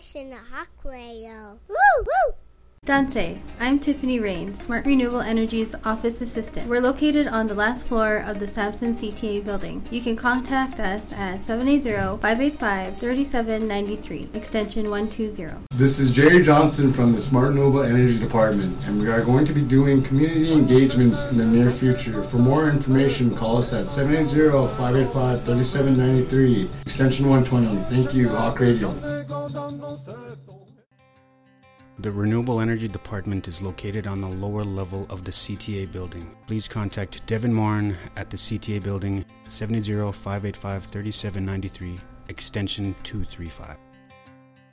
Listen to Hawk Radio. Woo! Woo! Dante, I'm Tiffany Rain, Smart Renewable Energy's office assistant. We're located on the last floor of the Samson CTA building. You can contact us at 780-585-3793, extension 120. This is Jerry Johnson from the Smart Renewable Energy Department, and we are going to be doing community engagements in the near future. For more information, call us at 780-585-3793, extension 120. Thank you, Hawk Radio. The Renewable Energy Department is located on the lower level of the CTA building. Please contact Devin Morin at the CTA building, 780-585-3793, extension 235.